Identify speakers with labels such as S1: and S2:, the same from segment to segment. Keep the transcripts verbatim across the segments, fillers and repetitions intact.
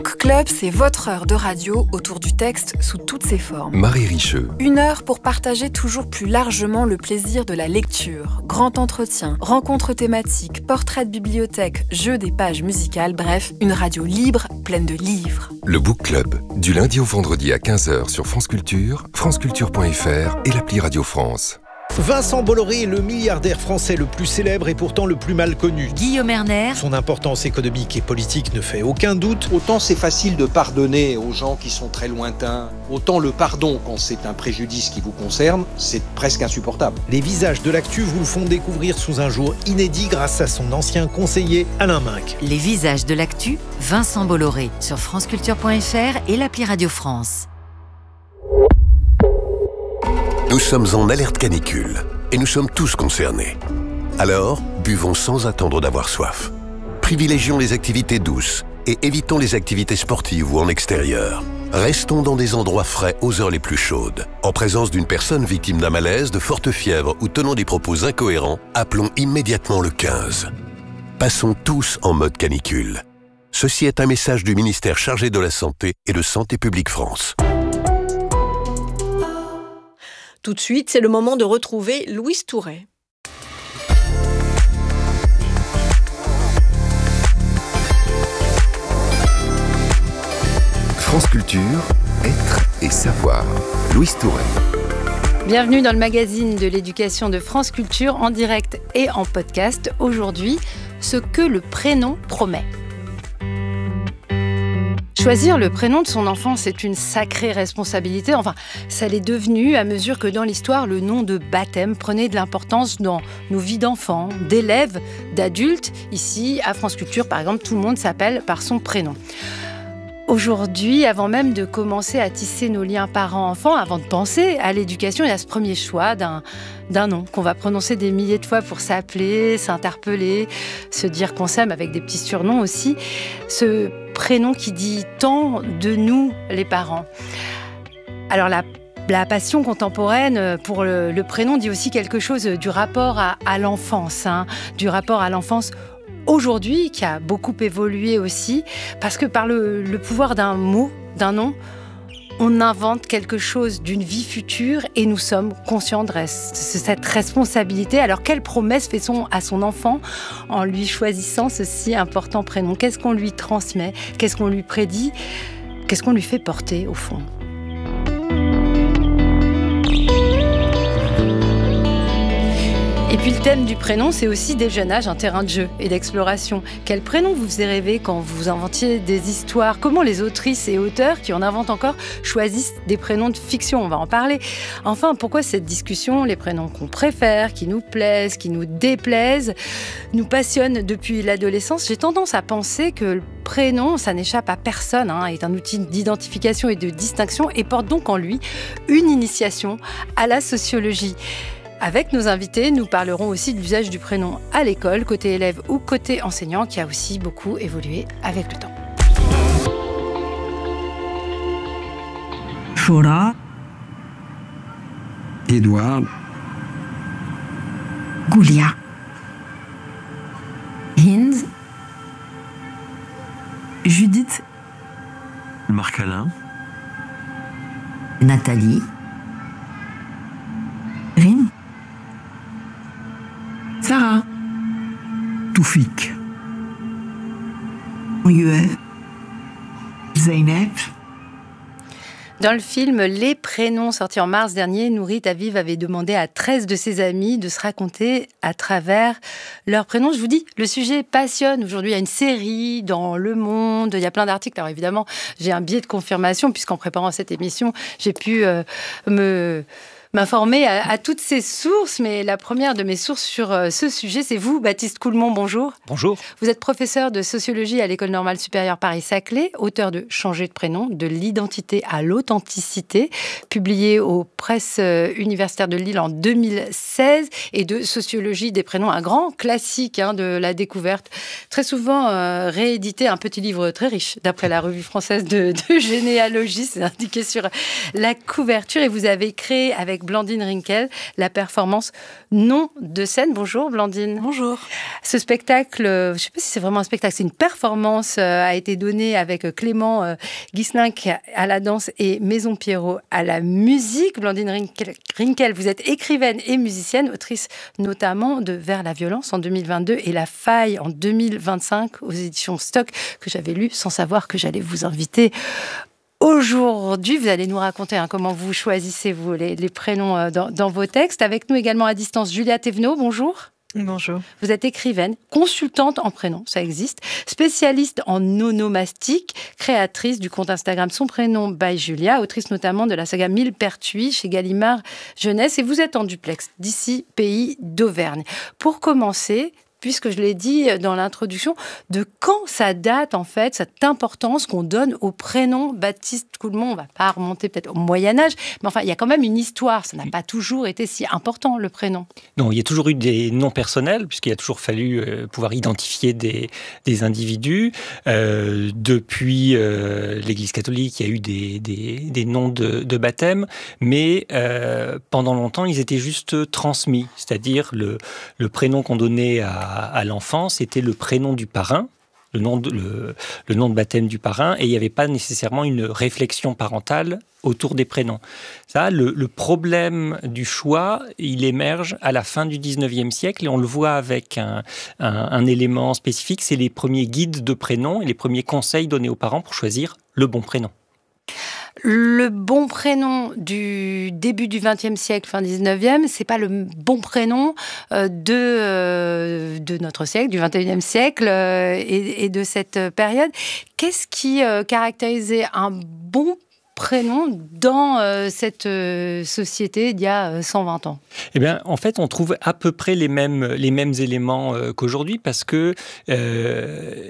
S1: Book Club, c'est votre heure de radio autour du texte sous toutes ses formes.
S2: Marie Richeux.
S1: Une heure pour partager toujours plus largement le plaisir de la lecture. Grand entretien, rencontres thématiques, portraits de bibliothèque, jeux des pages musicales, bref, une radio libre, pleine de livres.
S2: Le Book Club, du lundi au vendredi à quinze heures sur France Culture, franceculture point f r et l'appli Radio France.
S3: Vincent Bolloré est le milliardaire français le plus célèbre et pourtant le plus mal connu.
S4: Guillaume Erner.
S3: Son importance économique et politique ne fait aucun doute.
S5: Autant c'est facile de pardonner aux gens qui sont très lointains, autant le pardon, quand c'est un préjudice qui vous concerne, c'est presque insupportable.
S3: Les visages de l'actu vous le font découvrir sous un jour inédit grâce à son ancien conseiller Alain Minc.
S4: Les visages de l'actu, Vincent Bolloré, sur franceculture point f r et l'appli Radio France.
S6: Nous sommes en alerte canicule et nous sommes tous concernés. Alors, buvons sans attendre d'avoir soif. Privilégions les activités douces et évitons les activités sportives ou en extérieur. Restons dans des endroits frais aux heures les plus chaudes. En présence d'une personne victime d'un malaise, de forte fièvre ou tenant des propos incohérents, appelons immédiatement le quinze. Passons tous en mode canicule. Ceci est un message du ministère chargé de la Santé et de Santé publique France.
S7: Tout de suite, c'est le moment de retrouver Louise Touret.
S2: France Culture, être et savoir. Louise Touret.
S8: Bienvenue dans le magazine de l'éducation de France Culture en direct et en podcast. Aujourd'hui, ce que le prénom promet. Choisir le prénom de son enfant, c'est une sacrée responsabilité. Enfin, ça l'est devenu à mesure que dans l'histoire, le nom de baptême prenait de l'importance dans nos vies d'enfants, d'élèves, d'adultes. Ici, à France Culture, par exemple, tout le monde s'appelle par son prénom. Aujourd'hui, avant même de commencer à tisser nos liens parents-enfants, avant de penser à l'éducation, il y a ce premier choix d'un, d'un nom qu'on va prononcer des milliers de fois pour s'appeler, s'interpeller, se dire qu'on s'aime avec des petits surnoms aussi. Ce prénom qui dit tant de nous, les parents. Alors la La passion contemporaine pour le, le prénom dit aussi quelque chose du rapport à, à l'enfance, hein, du rapport à l'enfance aujourd'hui, qui a beaucoup évolué aussi, parce que par le, le pouvoir d'un mot, d'un nom, on invente quelque chose d'une vie future et nous sommes conscients de cette responsabilité. Alors, quelle promesse fait-on à son enfant en lui choisissant ce si important prénom ? Qu'est-ce qu'on lui transmet ? Qu'est-ce qu'on lui prédit ? Qu'est-ce qu'on lui fait porter, au fond ? Et puis le thème du prénom, c'est aussi dès le jeune âge un terrain de jeu et d'exploration. Quel prénom vous faisait rêver quand vous inventiez des histoires ? Comment les autrices et auteurs qui en inventent encore choisissent des prénoms de fiction ? On va en parler. Enfin, pourquoi cette discussion ? Les prénoms qu'on préfère, qui nous plaisent, qui nous déplaisent, nous passionnent depuis l'adolescence. J'ai tendance à penser que le prénom, ça n'échappe à personne, hein, est un outil d'identification et de distinction et porte donc en lui une initiation à la sociologie. Avec nos invités, nous parlerons aussi de l'usage du prénom à l'école, côté élève ou côté enseignant, qui a aussi beaucoup évolué avec le temps.
S9: Flora, Édouard, Goulia, Hind, Judith,
S10: Marc-Alain,
S9: Nathalie, Rim, Sarah, Toufik, Oyue, Zeynep.
S8: Dans le film Les prénoms, sorti en mars dernier, Nourit Aviv avait demandé à treize de ses amis de se raconter à travers leurs prénoms. Je vous dis, le sujet passionne. Aujourd'hui, il y a une série dans Le Monde, il y a plein d'articles. Alors évidemment, j'ai un biais de confirmation, puisqu'en préparant cette émission, j'ai pu euh, me... m'informer à, à toutes ces sources, mais la première de mes sources sur euh, ce sujet, c'est vous, Baptiste Coulmont, bonjour.
S3: Bonjour.
S8: Vous êtes professeur de sociologie à l'École normale supérieure Paris-Saclay, auteur de Changer de prénom, de l'identité à l'authenticité, publié aux presses universitaires de Lille en deux mille seize, et de Sociologie des prénoms, un grand classique hein, de la découverte, très souvent euh, réédité, un petit livre très riche, d'après la revue française de, de généalogie, c'est indiqué sur la couverture, et vous avez créé avec Blandine Rinkel, la performance Nom de scène. Bonjour Blandine.
S11: Bonjour.
S8: Ce spectacle, je ne sais pas si c'est vraiment un spectacle, c'est une performance, euh, a été donnée avec Clément euh, Guislinck à la danse et Maison Pierrot à la musique. Blandine Rinkel, Rinkel, vous êtes écrivaine et musicienne, autrice notamment de Vers la violence en deux mille vingt-deux et La faille en deux mille vingt-cinq aux éditions Stock, que j'avais lu sans savoir que j'allais vous inviter. Aujourd'hui, vous allez nous raconter hein, comment vous choisissez vous, les, les prénoms euh, dans, dans vos textes. Avec nous également à distance, Julia Thévenot, bonjour.
S11: Bonjour.
S8: Vous êtes écrivaine, consultante en prénom, ça existe, spécialiste en onomastique, créatrice du compte Instagram Son Prénom by Julia, autrice notamment de la saga Millepertuis chez Gallimard Jeunesse. Et vous êtes en duplex d'ici, pays d'Auvergne. Pour commencer, puisque je l'ai dit dans l'introduction, de quand ça date, en fait, cette importance qu'on donne au prénom Baptiste Coulmont. On ne va pas remonter peut-être au Moyen-Âge, mais enfin, il y a quand même une histoire. Ça n'a pas toujours été si important, le prénom.
S12: Non, il y a toujours eu des noms personnels, puisqu'il a toujours fallu euh, pouvoir identifier des, des individus. Euh, depuis euh, l'Église catholique, il y a eu des, des, des noms de, de baptême, mais euh, pendant longtemps, ils étaient juste transmis. C'est-à-dire, le, le prénom qu'on donnait à à l'enfant, c'était le prénom du parrain, le nom de, le, le nom de baptême du parrain, et il n'y avait pas nécessairement une réflexion parentale autour des prénoms. Ça, le, le problème du choix, il émerge à la fin du dix-neuvième siècle, et on le voit avec un, un, un élément spécifique, c'est les premiers guides de prénoms et les premiers conseils donnés aux parents pour choisir le bon prénom.
S8: Le bon prénom du début du vingtième siècle, fin dix-neuvième, c'est pas le bon prénom de, euh, de notre siècle, du vingt et unième siècle euh, et, et de cette période. Qu'est-ce qui euh, caractérisait un bon prénom dans euh, cette euh, société d'il y a cent vingt ans?
S12: Eh bien, en fait, on trouve à peu près les mêmes, les mêmes éléments euh, qu'aujourd'hui parce que euh,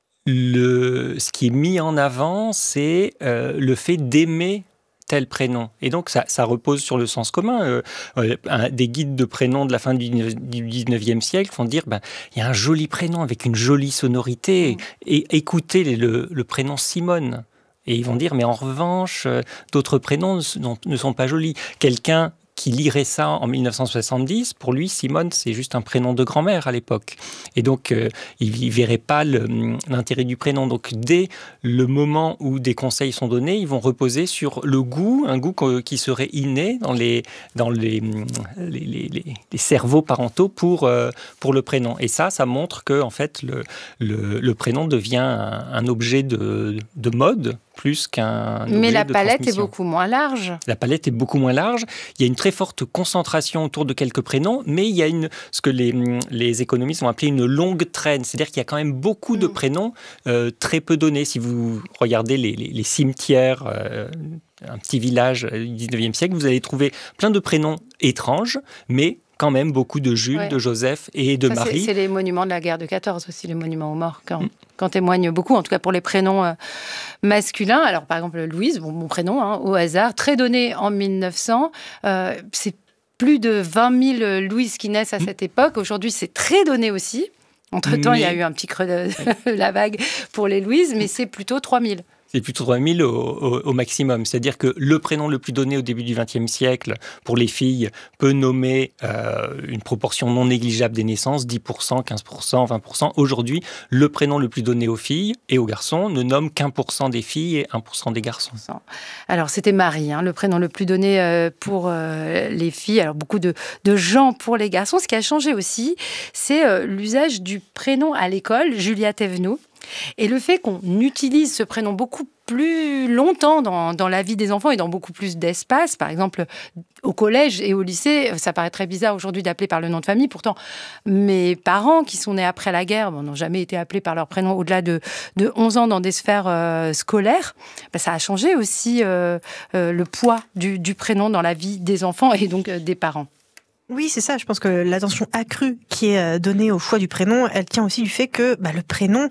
S12: Le, ce qui est mis en avant, c'est euh, le fait d'aimer tel prénom. Et donc, ça, ça repose sur le sens commun. Euh, euh, un, des guides de prénoms de la fin du dix-neuvième siècle font dire, ben, il y a un joli prénom avec une jolie sonorité. Et écoutez le, le prénom Simone. Et ils vont dire, mais en revanche, euh, d'autres prénoms ne, ne sont pas jolis. Quelqu'un qui lirait ça en mille neuf cent soixante-dix, pour lui, Simone, c'est juste un prénom de grand-mère à l'époque. Et donc, euh, il ne verrait pas le, l'intérêt du prénom. Donc, dès le moment où des conseils sont donnés, ils vont reposer sur le goût, un goût qui serait inné dans les, dans les, les, les, les, les cerveaux parentaux pour, euh, pour le prénom. Et ça, ça montre que, en fait, le, le, le prénom devient un, un objet de, de mode, plus qu'un
S8: Mais la
S12: de
S8: palette est beaucoup moins large.
S12: La palette est beaucoup moins large. Il y a une très forte concentration autour de quelques prénoms, mais il y a une, ce que les, les économistes vont appeler une longue traîne. C'est-à-dire qu'il y a quand même beaucoup mmh. de prénoms euh, très peu donnés. Si vous regardez les, les, les cimetières, euh, un petit village du dix-neuvième siècle, vous allez trouver plein de prénoms étranges, mais quand même beaucoup de Jules, ouais. de Joseph et de
S8: Ça,
S12: Marie.
S8: C'est, c'est les monuments de la guerre de quatorze aussi, les monuments aux morts, quand, mmh. quand témoignent beaucoup, en tout cas pour les prénoms euh, masculins. Alors par exemple Louise, bon, mon prénom, hein, au hasard, très donné en mille neuf cents, euh, c'est plus de vingt mille Louises qui naissent à mmh. cette époque. Aujourd'hui, c'est très donné aussi. Entre-temps, mais... il y a eu un petit creux de la vague pour les Louises, mais c'est plutôt trois mille.
S12: C'est plutôt trois mille au, au, au maximum. C'est-à-dire que le prénom le plus donné au début du vingtième siècle pour les filles peut nommer euh, une proportion non négligeable des naissances, dix pour cent, quinze pour cent, vingt pour cent. Aujourd'hui, le prénom le plus donné aux filles et aux garçons ne nomme qu'un pour cent des filles et un pour cent des garçons.
S8: Alors, c'était Marie, hein, le prénom le plus donné euh, pour euh, les filles. Alors, beaucoup de, de gens pour les garçons. Ce qui a changé aussi, c'est euh, l'usage du prénom à l'école, Julia Thévenot. Et le fait qu'on utilise ce prénom beaucoup plus longtemps dans, dans la vie des enfants et dans beaucoup plus d'espace, par exemple au collège et au lycée, ça paraît très bizarre aujourd'hui d'appeler par le nom de famille. Pourtant, mes parents qui sont nés après la guerre bon, n'ont jamais été appelés par leur prénom au-delà de, de onze ans dans des sphères euh, scolaires. Ben, ça a changé aussi euh, euh, le poids du, du prénom dans la vie des enfants et donc euh, des parents.
S11: Oui, c'est ça. Je pense que l'attention accrue qui est donnée au choix du prénom, elle tient aussi du fait que bah, le prénom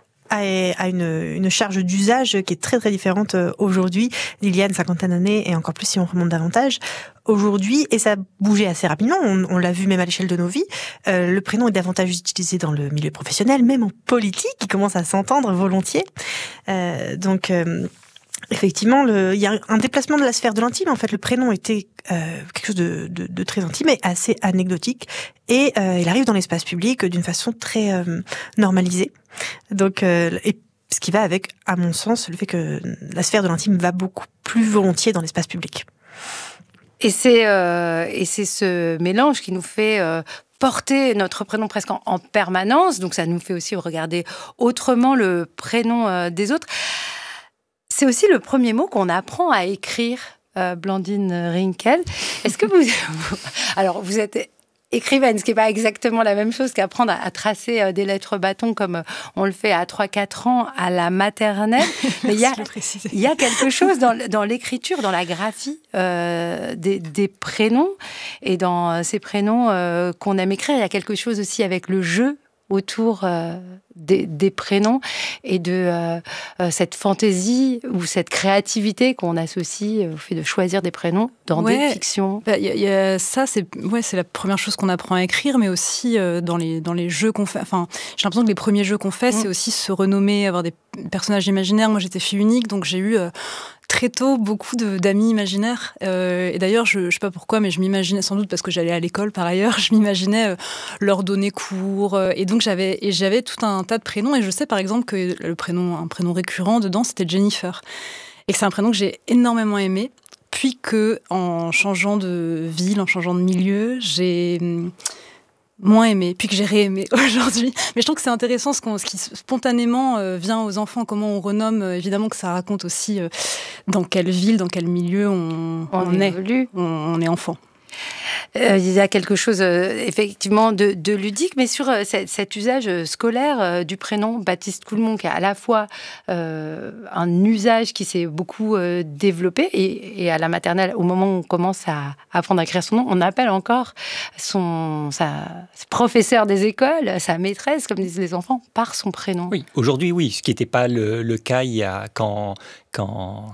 S11: a une, une charge d'usage qui est très très différente aujourd'hui. Il y a une cinquantaine d'années, et encore plus si on remonte davantage. Aujourd'hui, et ça a bougé assez rapidement, on, on l'a vu même à l'échelle de nos vies, euh, le prénom est davantage utilisé dans le milieu professionnel, même en politique, qui commence à s'entendre volontiers. Euh, donc... Euh, Effectivement, le, il y a un déplacement de la sphère de l'intime. En fait, le prénom était euh, quelque chose de, de, de très intime et assez anecdotique. Et euh, il arrive dans l'espace public d'une façon très euh, normalisée. Donc, euh, et ce qui va avec, à mon sens, le fait que la sphère de l'intime va beaucoup plus volontiers dans l'espace public.
S8: Et c'est, euh, et c'est ce mélange qui nous fait euh, porter notre prénom presque en, en permanence. Donc, ça nous fait aussi regarder autrement le prénom euh, des autres. C'est aussi le premier mot qu'on apprend à écrire, euh, Blandine Rinkel. Est-ce que vous... Alors, vous êtes écrivaine, ce qui n'est pas exactement la même chose qu'apprendre à, à tracer euh, des lettres bâtons comme euh, on le fait à trois quatre ans à la maternelle. Mais il y a, il y a quelque chose dans, dans l'écriture, dans la graphie euh, des, des prénoms. Et dans ces prénoms euh, qu'on aime écrire, il y a quelque chose aussi avec le jeu autour euh, des, des prénoms et de euh, euh, cette fantaisie ou cette créativité qu'on associe au fait de choisir des prénoms dans
S13: ouais,
S8: des fictions.
S13: Bah, y a, y a ça, c'est, ouais, c'est la première chose qu'on apprend à écrire, mais aussi euh, dans, les, dans les jeux qu'on fait. Enfin, j'ai l'impression que les premiers jeux qu'on fait, mmh. c'est aussi se renommer, avoir des personnages imaginaires. Moi, j'étais fille unique, donc j'ai eu... Euh, très tôt, beaucoup de, d'amis imaginaires. Euh, et d'ailleurs, je ne sais pas pourquoi, mais je m'imaginais, sans doute parce que j'allais à l'école par ailleurs, je m'imaginais euh, leur donner cours. Euh, et donc, j'avais, et j'avais tout un tas de prénoms. Et je sais, par exemple, que le prénom, un prénom récurrent dedans, c'était Jennifer. Et que c'est un prénom que j'ai énormément aimé. Puis qu'en changeant de ville, en changeant de milieu, j'ai... Hum, moins aimé, puis que j'ai réaimé aujourd'hui. Mais je trouve que c'est intéressant ce, qu'on, ce qui spontanément euh, vient aux enfants, comment on renomme. Euh, évidemment que ça raconte aussi euh, dans quelle ville, dans quel milieu on,
S8: on,
S13: on est,
S8: on,
S13: on est enfant.
S8: Euh, il y a quelque chose euh, effectivement de, de ludique, mais sur euh, cet, cet usage scolaire euh, du prénom Baptiste Coulmont, qui a à la fois euh, un usage qui s'est beaucoup euh, développé, et, et à la maternelle, au moment où on commence à apprendre à écrire son nom, on appelle encore son sa, professeur des écoles, sa maîtresse, comme disent les enfants, par son prénom.
S12: Oui, aujourd'hui oui, ce qui n'était pas le, le cas il y a quand... quand...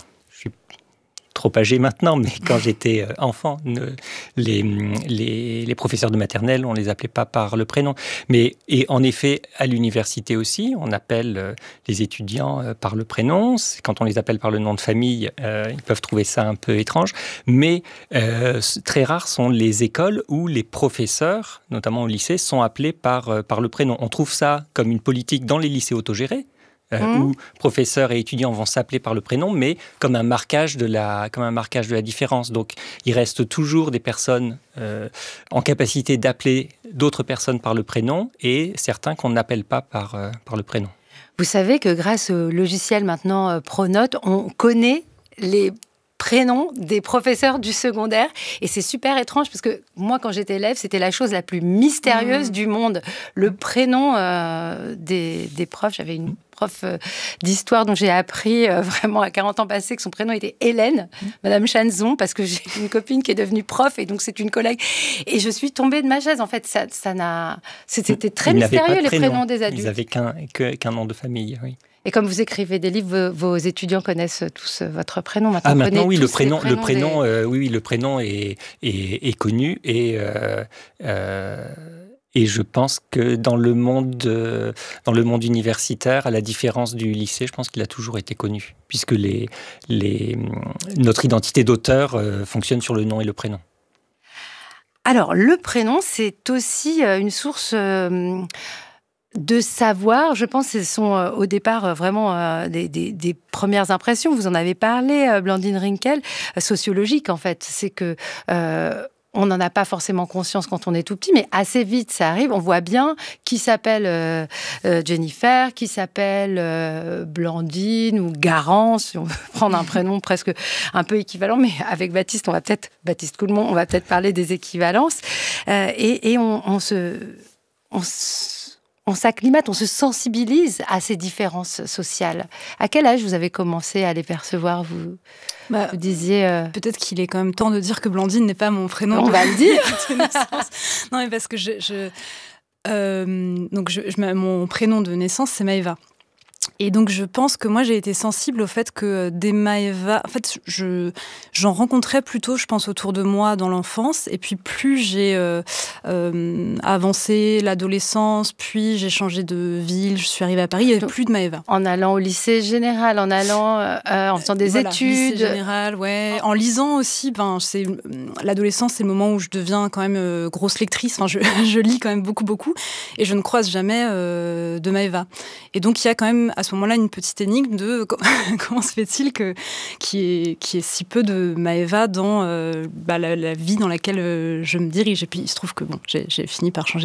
S12: trop âgé maintenant, mais quand j'étais enfant, les, les, les professeurs de maternelle, on ne les appelait pas par le prénom. Mais, et en effet, à l'université aussi, on appelle les étudiants par le prénom. Quand on les appelle par le nom de famille, euh, ils peuvent trouver ça un peu étrange. Mais euh, très rares sont les écoles où les professeurs, notamment au lycée, sont appelés par, par le prénom. On trouve ça comme une politique dans les lycées autogérés, Euh, mmh. où professeurs et étudiants vont s'appeler par le prénom, mais comme un marquage de la, comme un marquage de la différence. Donc, il reste toujours des personnes euh, en capacité d'appeler d'autres personnes par le prénom et certains qu'on n'appelle pas par, euh, par le prénom.
S8: Vous savez que grâce au logiciel maintenant euh, Pronote, on connaît les prénoms des professeurs du secondaire. Et c'est super étrange parce que moi, quand j'étais élève, c'était la chose la plus mystérieuse mmh. du monde. Le prénom euh, des, des profs. J'avais une prof euh, d'histoire dont j'ai appris euh, vraiment à quarante ans passés que son prénom était Hélène, mmh. Madame Chanzon, parce que j'ai une copine qui est devenue prof et donc c'est une collègue. Et je suis tombée de ma chaise. En fait, ça, ça n'a... C'était très Ils mystérieux, les prénoms des adultes.
S12: Ils n'avaient qu'un, qu'un nom de famille, oui.
S8: Et comme vous écrivez des livres, vos, vos étudiants connaissent tous votre prénom. Maintenant,
S12: ah, maintenant oui, le prénom,
S8: le
S12: prénom,
S8: des...
S12: euh, oui, oui, le prénom est, est, est connu et euh, euh, et je pense que dans le monde, euh, dans le monde universitaire, à la différence du lycée, je pense qu'il a toujours été connu, puisque les, les, notre identité d'auteur euh, fonctionne sur le nom et le prénom.
S8: Alors, le prénom, c'est aussi une source Euh, de savoir, je pense que ce sont euh, au départ euh, vraiment euh, des, des, des premières impressions. Vous en avez parlé, euh, Blandine Rinkel, euh, sociologique en fait. C'est que euh, on n'en a pas forcément conscience quand on est tout petit, mais assez vite ça arrive. On voit bien qui s'appelle euh, euh, Jennifer, qui s'appelle euh, Blandine ou Garance, si on veut prendre un prénom presque un peu équivalent. Mais avec Baptiste, on va peut-être Baptiste Coulmont, on va peut-être parler des équivalences euh, et, et on, on se on se On s'acclimate, on se sensibilise à ces différences sociales. À quel âge vous avez commencé à les percevoir, vous,
S13: bah, vous disiez... Euh... Peut-être qu'il est quand même temps de dire que Blandine n'est pas mon prénom.
S8: On va le dire.
S13: Non, mais parce que je... je euh, donc je, je, mon prénom de naissance, c'est Maëva. Et donc je pense que moi j'ai été sensible au fait que dès Maëva, en fait je, j'en rencontrais plutôt, je pense, autour de moi dans l'enfance, et puis plus j'ai euh, euh, avancé l'adolescence, puis j'ai changé de ville, je suis arrivée à Paris, il n'y avait plus de Maëva.
S8: En allant au lycée général, en allant, euh, en faisant des
S13: voilà,
S8: études.
S13: Lycée général, ouais. En lisant aussi, ben, c'est, l'adolescence c'est le moment où je deviens quand même euh, grosse lectrice, enfin, je, je lis quand même beaucoup beaucoup, et je ne croise jamais euh, de Maëva. Et donc il y a quand même à ce moment-là une petite énigme de comment se fait-il que, qu'il y ait, qu'il y ait si peu de Maëva dans euh, bah, la, la vie dans laquelle euh, je me dirige. Et puis il se trouve que bon, j'ai, j'ai fini par changer